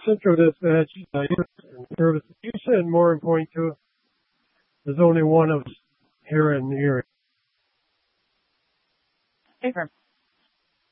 Central Dispatch, service. You said Mooring Point too. There's only one of us here in the area. Affirm.